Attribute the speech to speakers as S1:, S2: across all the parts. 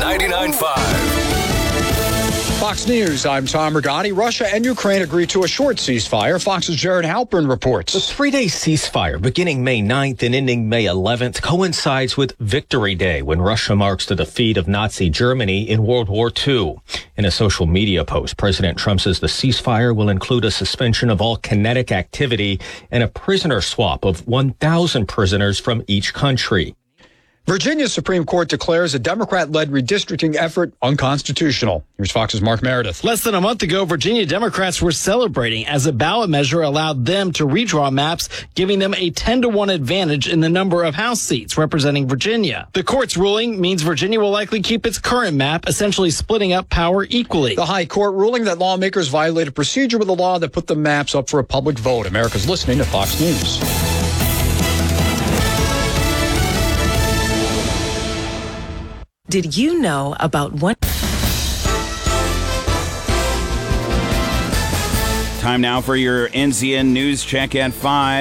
S1: 99.5.
S2: Fox News, I'm Tom Regani. Russia and Ukraine agreed to a short ceasefire. Fox's Jared Halpern reports.
S3: The three-day ceasefire beginning May 9th and ending May 11th coincides with Victory Day, when Russia marks the defeat of Nazi Germany in World War II. In a social media post, President Trump says the ceasefire will include a suspension of all kinetic activity and a prisoner swap of 1,000 prisoners from each country.
S2: Virginia's Supreme Court declares a Democrat-led redistricting effort unconstitutional. Here's Fox's Mark Meredith.
S4: Less than a month ago, Virginia Democrats were celebrating as a ballot measure allowed them to redraw maps, giving them a 10-to-1 advantage in the number of House seats representing Virginia. The court's ruling means Virginia will likely keep its current map, essentially splitting up power equally.
S2: The High Court ruling that lawmakers violated procedure with a law that put the maps up for a public vote. America's listening to Fox News.
S5: Did you know about one?
S6: Time now for your NCN News Check at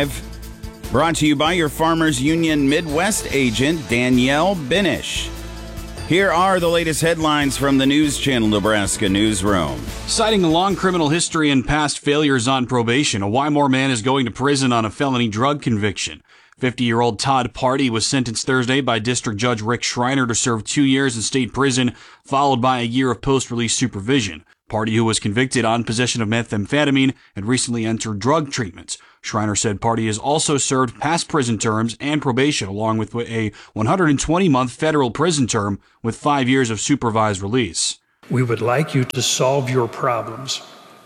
S6: 5. Brought to you by your Farmers Union Midwest agent, Danielle Binish. Here are the latest headlines from the News Channel Nebraska newsroom.
S7: Citing a long criminal history and past failures on probation, a Wymore man is going to prison on a felony drug conviction. 50-year-old Todd Party was sentenced Thursday by District Judge Rick Schreiner to serve 2 years in state prison, followed by a year of post-release supervision. Party, who was convicted on possession of methamphetamine, had recently entered drug treatment. Schreiner said Party has also served past prison terms and probation, along with a 120-month federal prison term with 5 years of supervised release.
S8: We would like you to solve your problems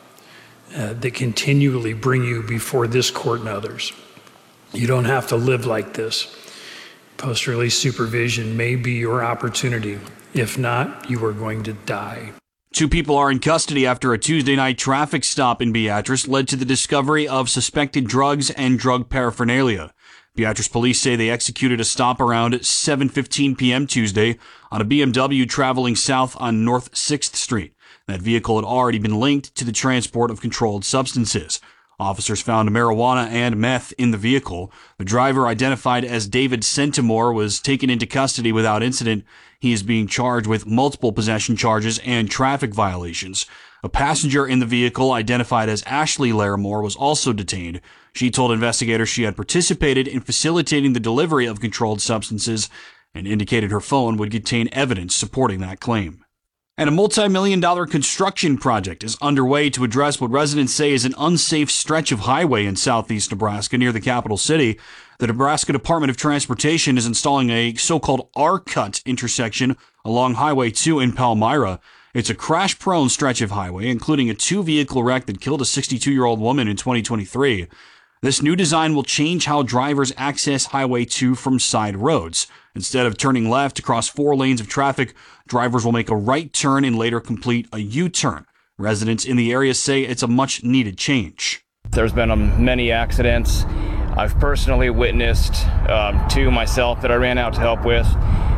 S8: that continually bring you before this court and others. You don't have to live like this. Post-release supervision may be your opportunity. If not, you are going to die.
S7: 2 people are in custody after a Tuesday night traffic stop in Beatrice led to the discovery of suspected drugs and drug paraphernalia. Beatrice police say they executed a stop around 7:15 p.m. Tuesday on a BMW traveling south on North 6th Street. That vehicle had already been linked to the transport of controlled substances. Officers found marijuana and meth in the vehicle. The driver, identified as David Centimore, was taken into custody without incident. He is being charged with multiple possession charges and traffic violations. A passenger in the vehicle, identified as Ashley Larimore, was also detained. She told investigators she had participated in facilitating the delivery of controlled substances and indicated her phone would contain evidence supporting that claim. And a multi-million-dollar construction project is underway to address what residents say is an unsafe stretch of highway in southeast Nebraska near the capital city. The Nebraska Department of Transportation is installing a so-called R-cut intersection along Highway 2 in Palmyra. It's a crash-prone stretch of highway, including a 2-vehicle wreck that killed a 62-year-old woman in 2023. This new design will change how drivers access Highway 2 from side roads. Instead of turning left across 4 lanes of traffic, drivers will make a right turn and later complete a U-turn. Residents in the area say it's a much-needed change.
S9: There's been many accidents. I've personally witnessed 2 myself that I ran out to help with,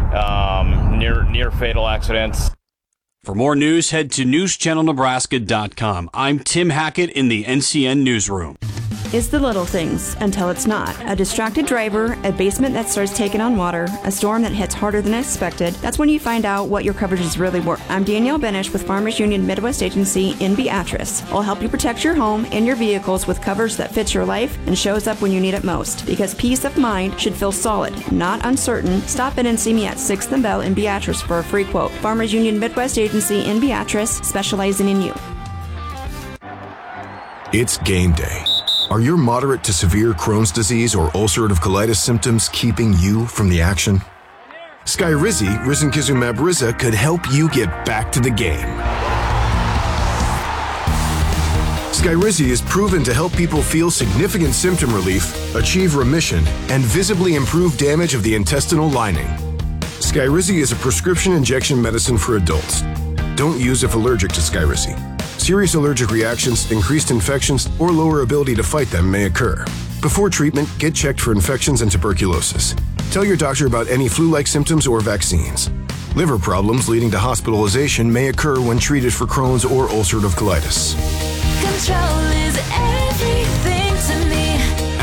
S9: near fatal accidents.
S7: For more news, head to newschannelnebraska.com. I'm Tim Hackett in the NCN Newsroom.
S10: It's the little things until it's not. A distracted driver, a basement that starts taking on water, a storm that hits harder than expected. That's when you find out what your coverage is really worth. I'm Danielle Binish with Farmers Union Midwest Agency in Beatrice. I'll help you protect your home and your vehicles with coverage that fits your life and shows up when you need it most. Because peace of mind should feel solid, not uncertain. Stop in and see me at 6th and Bell in Beatrice for a free quote. Farmers Union Midwest Agency in Beatrice, specializing in you.
S11: It's game day. Are your moderate to severe Crohn's disease or ulcerative colitis symptoms keeping you from the action? Skyrizi, risankizumab Riza, could help you get back to the game. Skyrizi is proven to help people feel significant symptom relief, achieve remission, and visibly improve damage of the intestinal lining. Skyrizi is a prescription injection medicine for adults. Don't use if allergic to Skyrizi. Serious allergic reactions, increased infections, or lower ability to fight them may occur. Before treatment, get checked for infections and tuberculosis. Tell your doctor about any flu-like symptoms or vaccines. Liver problems leading to hospitalization may occur when treated for Crohn's or ulcerative colitis.
S12: Control is everything to me.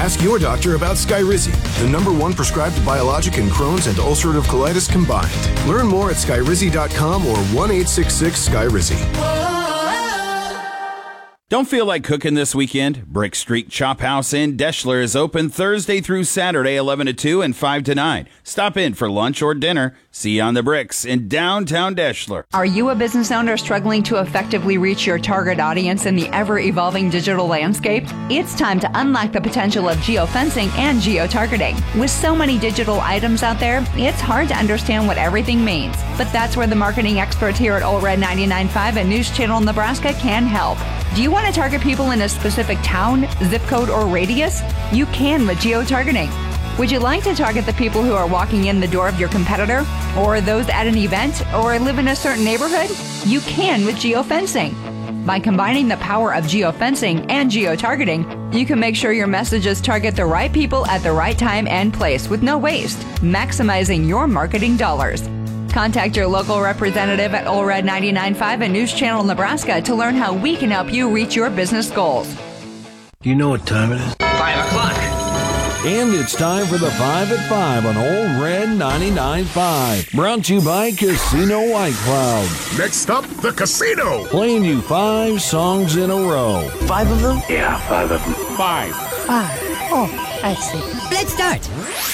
S11: Ask your doctor about Skyrizi, the #1 prescribed biologic in Crohn's and ulcerative colitis combined. Learn more at skyrizi.com or 1-866-SKYRIZI.
S6: Don't feel like cooking this weekend? Brick Street Chop House in Deschler is open Thursday through Saturday, 11 to 2 and 5 to 9. Stop in for lunch or dinner. See you on the bricks in downtown Deschler.
S1: Are you a business owner struggling to effectively reach your target audience in the ever-evolving digital landscape? It's time to unlock the potential of geofencing and geotargeting. With so many digital items out there, it's hard to understand what everything means. But that's where the marketing experts here at Old Red 99.5 and News Channel Nebraska can help. Do you want to target people in a specific town, zip code, or radius? You can with geotargeting. Would you like to target the people who are walking in the door of your competitor, or those at an event, or live in a certain neighborhood? You can with geofencing. By combining the power of geofencing and geotargeting, you can make sure your messages target the right people at the right time and place with no waste, maximizing your marketing dollars. Contact your local representative at Old Red 99.5 and News Channel Nebraska to learn how we can help you reach your business goals.
S12: Do you know what time it is?
S13: 5 o'clock.
S14: And it's time for the 5 at 5 on Old Red 99.5. Brought to you by Casino White Cloud.
S15: Next up, the casino.
S14: Playing you 5 songs in a row.
S13: 5 of them?
S15: Yeah, 5 of them.
S14: 5.
S13: 5. Oh, I see.
S16: Let's start.